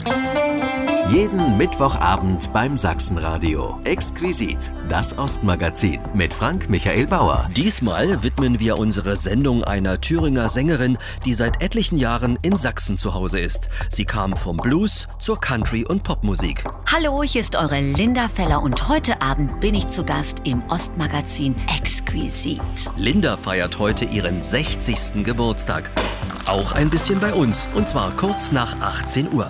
Jeden Mittwochabend beim Sachsenradio. Exquisit, das Ostmagazin mit Frank Michael Bauer. Diesmal widmen wir unsere Sendung einer Thüringer Sängerin, die seit etlichen Jahren in Sachsen zu Hause ist. Sie kam vom Blues zur Country- und Popmusik. Hallo, hier ist eure Linda Feller und heute Abend bin ich zu Gast im Ostmagazin Exquisit. Linda feiert heute ihren 60. Geburtstag. Auch ein bisschen bei uns, und zwar kurz nach 18 Uhr.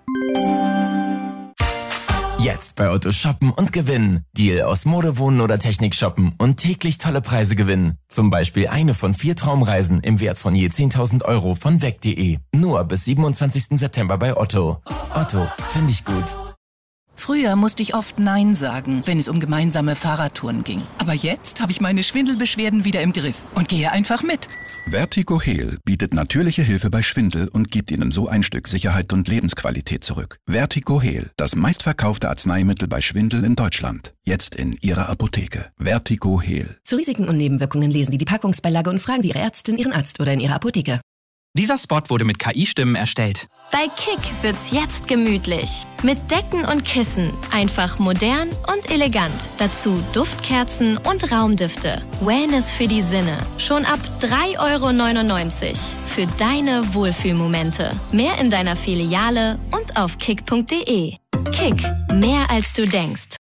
Jetzt bei Otto shoppen und gewinnen. Deal aus Mode, Wohnen oder Technik shoppen und täglich tolle Preise gewinnen. Zum Beispiel eine von 4 Traumreisen im Wert von je 10.000 € von weg.de. Nur bis 27. September bei Otto. Otto, finde ich gut. Früher musste ich oft Nein sagen, wenn es um gemeinsame Fahrradtouren ging. Aber jetzt habe ich meine Schwindelbeschwerden wieder im Griff und gehe einfach mit. Vertigo-Heal bietet natürliche Hilfe bei Schwindel und gibt Ihnen so ein Stück Sicherheit und Lebensqualität zurück. Vertigo-Heal, das meistverkaufte Arzneimittel bei Schwindel in Deutschland. Jetzt in Ihrer Apotheke. Vertigo-Heal. Zu Risiken und Nebenwirkungen lesen Sie die Packungsbeilage und fragen Sie Ihre Ärztin, Ihren Arzt oder in Ihrer Apotheke. Dieser Spot wurde mit KI-Stimmen erstellt. Bei Kick wird's jetzt gemütlich. Mit Decken und Kissen. Einfach modern und elegant. Dazu Duftkerzen und Raumdüfte. Wellness für die Sinne. Schon ab 3,99 € für deine Wohlfühlmomente. Mehr in deiner Filiale und auf kick.de. Kick. Mehr als du denkst.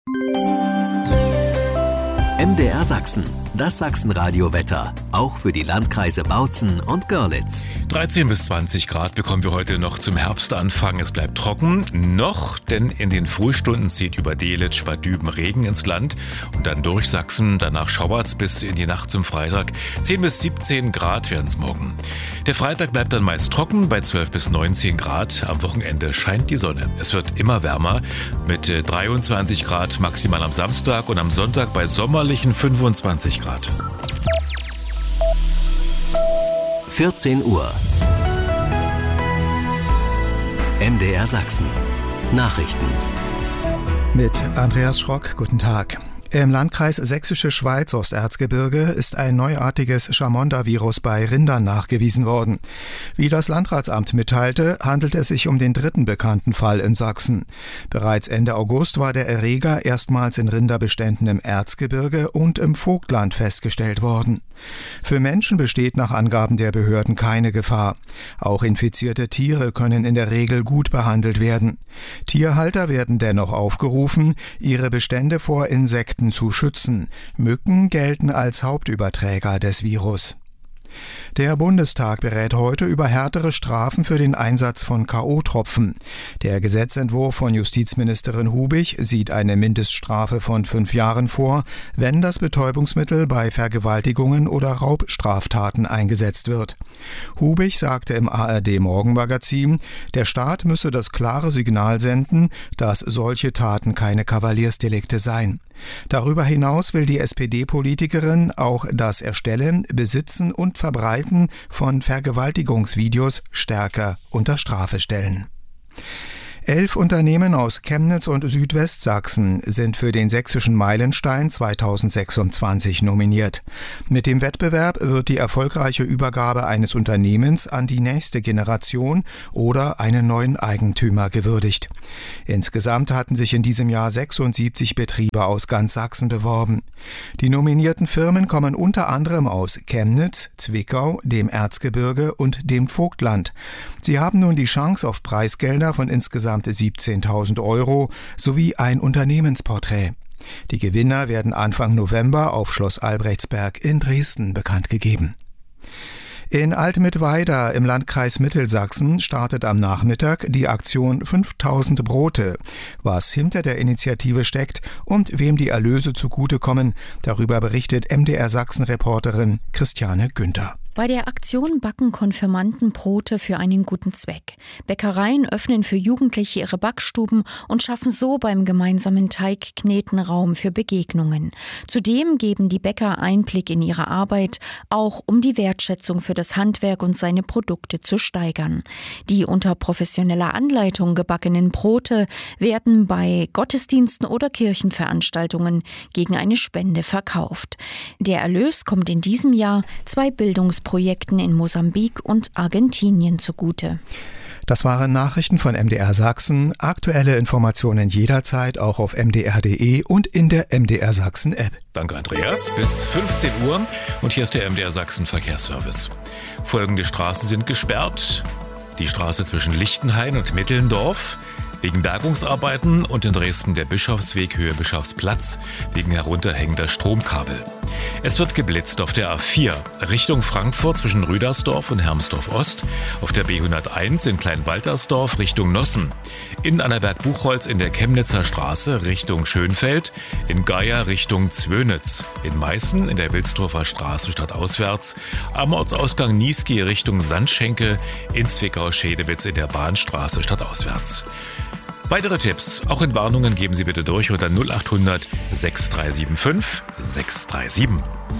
MDR Sachsen, das Sachsenradio-Wetter. Auch für die Landkreise Bautzen und Görlitz. 13 bis 20 Grad bekommen wir heute noch zum Herbstanfang. Es bleibt trocken. Noch, denn in den Frühstunden zieht über Delitzsch bei Düben Regen ins Land. Und dann durch Sachsen. Danach schauert's bis in die Nacht zum Freitag. 10 bis 17 Grad werden es morgen. Der Freitag bleibt dann meist trocken bei 12 bis 19 Grad. Am Wochenende scheint die Sonne. Es wird immer wärmer mit 23 Grad maximal am Samstag und am Sonntag bei sommerlichen 25 Grad. 14 Uhr. MDR Sachsen. Nachrichten. Mit Andreas Schrock, guten Tag. Im Landkreis Sächsische Schweiz Osterzgebirge ist ein neuartiges Chamonda-Virus bei Rindern nachgewiesen worden. Wie das Landratsamt mitteilte, handelt es sich um den dritten bekannten Fall in Sachsen. Bereits Ende August war der Erreger erstmals in Rinderbeständen im Erzgebirge und im Vogtland festgestellt worden. Für Menschen besteht nach Angaben der Behörden keine Gefahr. Auch infizierte Tiere können in der Regel gut behandelt werden. Tierhalter werden dennoch aufgerufen, ihre Bestände vor Insekten zu schützen. Mücken gelten als Hauptüberträger des Virus. Der Bundestag berät heute über härtere Strafen für den Einsatz von K.O.-Tropfen. Der Gesetzentwurf von Justizministerin Hubich sieht eine Mindeststrafe von 5 Jahren vor, wenn das Betäubungsmittel bei Vergewaltigungen oder Raubstraftaten eingesetzt wird. Hubich sagte im ARD-Morgenmagazin, der Staat müsse das klare Signal senden, dass solche Taten keine Kavaliersdelikte seien. Darüber hinaus will die SPD-Politikerin auch das Erstellen, Besitzen und Verbreiten von Vergewaltigungsvideos stärker unter Strafe stellen. 11 Unternehmen aus Chemnitz und Südwestsachsen sind für den Sächsischen Meilenstein 2026 nominiert. Mit dem Wettbewerb wird die erfolgreiche Übergabe eines Unternehmens an die nächste Generation oder einen neuen Eigentümer gewürdigt. Insgesamt hatten sich in diesem Jahr 76 Betriebe aus ganz Sachsen beworben. Die nominierten Firmen kommen unter anderem aus Chemnitz, Zwickau, dem Erzgebirge und dem Vogtland. Sie haben nun die Chance auf Preisgelder von insgesamt 17.000 € sowie ein Unternehmensporträt. Die Gewinner werden Anfang November auf Schloss Albrechtsberg in Dresden bekannt gegeben. In Altmittweida im Landkreis Mittelsachsen startet am Nachmittag die Aktion 5000 Brote. Was hinter der Initiative steckt und wem die Erlöse zugutekommen, darüber berichtet MDR Sachsen-Reporterin Christiane Günther. Bei der Aktion backen Konfirmanden Brote für einen guten Zweck. Bäckereien öffnen für Jugendliche ihre Backstuben und schaffen so beim gemeinsamen Teigkneten Raum für Begegnungen. Zudem geben die Bäcker Einblick in ihre Arbeit, auch um die Wertschätzung für das Handwerk und seine Produkte zu steigern. Die unter professioneller Anleitung gebackenen Brote werden bei Gottesdiensten oder Kirchenveranstaltungen gegen eine Spende verkauft. Der Erlös kommt in diesem Jahr 2 Bildungsprojekten in Mosambik und Argentinien zugute. Das waren Nachrichten von MDR Sachsen. Aktuelle Informationen jederzeit auch auf mdr.de und in der MDR Sachsen App. Danke Andreas. Bis 15 Uhr und hier ist der MDR Sachsen Verkehrsservice. Folgende Straßen sind gesperrt. Die Straße zwischen Lichtenhain und Mittelndorf wegen Bergungsarbeiten und in Dresden der Bischofsweg Höhe Bischofsplatz wegen herunterhängender Stromkabel. Es wird geblitzt auf der A4 Richtung Frankfurt zwischen Rüdersdorf und Hermsdorf-Ost, auf der B101 in Kleinwaltersdorf Richtung Nossen, in Annaberg-Buchholz in der Chemnitzer Straße Richtung Schönfeld, in Geier Richtung Zwönitz, in Meißen in der Wilsdorfer Straße stadtauswärts, am Ortsausgang Niesky Richtung Sandschenke, in Zwickau-Schedewitz in der Bahnstraße stadtauswärts. Weitere Tipps, auch in Warnungen geben Sie bitte durch unter 0800 6375 637.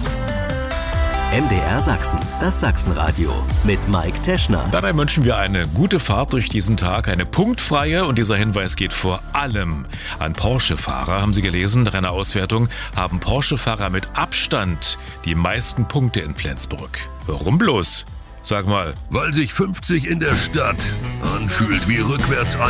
MDR Sachsen, das Sachsenradio mit Mike Teschner. Dabei wünschen wir eine gute Fahrt durch diesen Tag, eine punktfreie, und dieser Hinweis geht vor allem an Porsche-Fahrer. Haben Sie gelesen, nach einer Auswertung haben Porsche-Fahrer mit Abstand die meisten Punkte in Flensburg. Warum bloß? Sag mal. Weil sich 50 in der Stadt anfühlt wie rückwärts